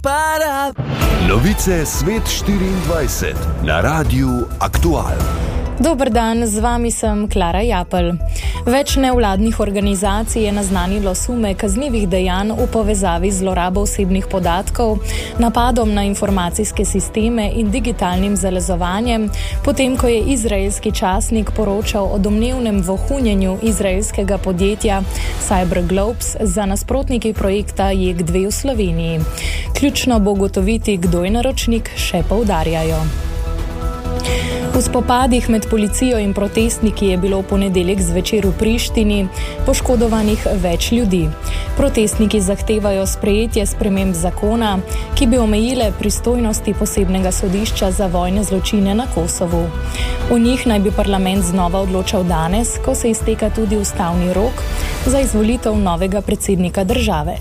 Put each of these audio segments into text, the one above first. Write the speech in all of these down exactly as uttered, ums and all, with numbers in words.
Novice Svet štiriindvajset na Radiu Aktual. Dober dan, z vami sem Klara Japelj. Več nevladnih organizacij je naznanilo sume kaznivih dejanj v povezavi z zlorabo osebnih podatkov, napadom na informacijske sisteme in digitalnim zalezovanjem, potem ko je izraelski časnik poročal o domnevnem vohunjenju izraelskega podjetja CyberGlobes za nasprotniki projekta J E K dve v Sloveniji. Ključno bo ugotoviti, kdo je naročnik, še poudarjajo. V spopadih med policijo in protestniki je bilo v ponedeljek zvečer v Prištini poškodovanih več ljudi. Protestniki zahtevajo sprejetje sprememb zakona, ki bi omejile pristojnosti posebnega sodišča za vojne zločine na Kosovu. V njih naj bi parlament znova odločal danes, ko se izteka tudi ustavni rok za izvolitev novega predsednika države.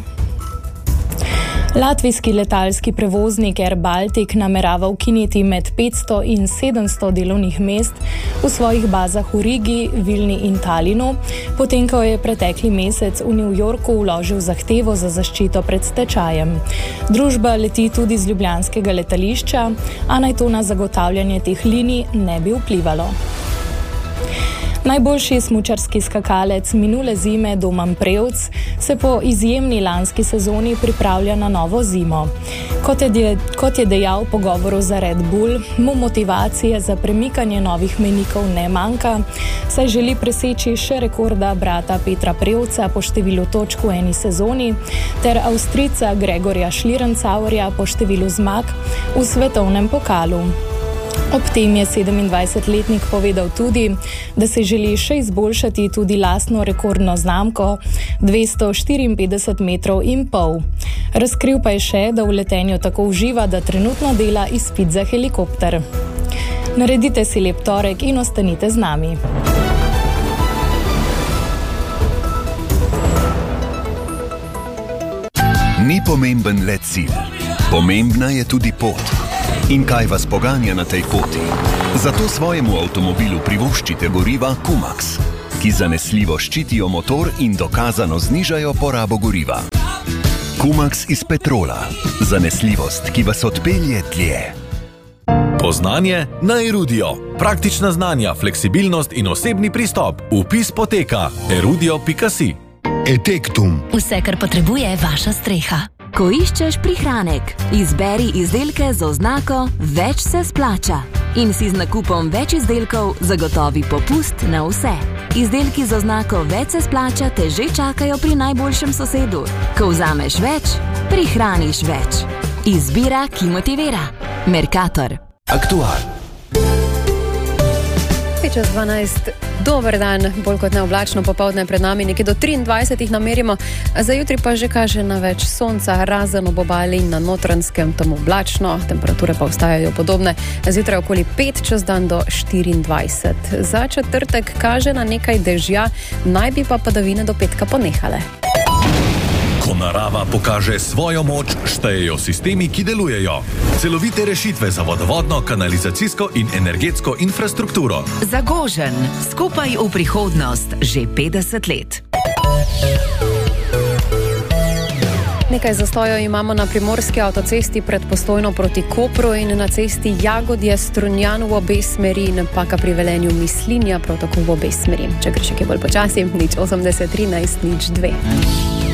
Latvijski letalski prevoznik Air Baltic namerava ukiniti med petsto in sedemsto delovnih mest v svojih bazah v Rigi, Vilni in Talinu, potem ko je pretekli mesec v New Yorku vložil zahtevo za zaščito pred stečajem. Družba leti tudi z ljubljanskega letališča, a naj to na zagotavljanje teh linij ne bi vplivalo. Najboljši smučarski skakalec minule zime Domen Prevc se po izjemni lanski sezoni pripravlja na novo zimo. Kot je, kot je dejal v pogovoru za Red Bull, mu motivacije za premikanje novih mejnikov ne manjka, saj želi preseči še rekorda brata Petra Prevca po številu točk v eni sezoni ter Avstrijca Gregorja Schlierenzauerja po številu zmag v svetovnem pokalu. Ob tem je sedemindvajsetletnik povedal tudi, da se želi še izboljšati tudi lastno rekordno znamko dvesto štiriinpetdeset metrov in pol. Razkril pa je še, da v letenju tako uživa, da trenutno dela izpit za helikopter. Naredite si lep torek in ostanite z nami. Ni pomemben le cilj, pomembna je tudi pot. In kaj vas poganja na tej poti? Zato svojemu avtomobilu privoščite goriva Kumax, ki zanesljivo ščitijo motor in dokazano znižajo porabo goriva. Kumax iz petrola. Zanesljivost, ki vas odpelje dlje. Poznanje na Erudio. Praktična znanja, fleksibilnost in osebni pristop. Vpis poteka erudio pika si. Etektum. Vse, kar potrebuje vaša streha. Ko iščeš prihranek, izberi izdelke z oznako Več se splača in si z nakupom več izdelkov zagotovi popust na vse. Izdelki z oznako Več se splača te že čakajo pri najboljšem sosedu. Ko vzameš več, prihraniš več. Izbira, ki motivira. Mercator. Aktual. Čez dvanajst. Dober dan, bolj kot neoblačno popoldne pred nami, nekje do triindvajset namerimo, za jutri pa že kaže na več sonca, razen ob obali in na Notranjskem tam oblačno, temperature pa ostajajo podobne, zjutraj okoli pet, čez dan do štiriindvajset. Za četrtek kaže na nekaj dežja, naj bi pa padavine do petka ponehale. Ko narava pokaže svojo moč, štejejo sistemi, ki delujejo. Celovite rešitve za vodovodno, kanalizacijsko in energetsko infrastrukturo. Zagožen, skupaj v prihodnost, že petdeset let. Nekaj zastojev imamo na primorski avtocesti pred Postojno proti Kopru in na cesti Jagodje-Strunjan v obe smeri in Paka pri Velenju Mislinja prav tako v obe smeri. Če gre še kaj bolj počasi, nič osemdeset trinajst nič dve.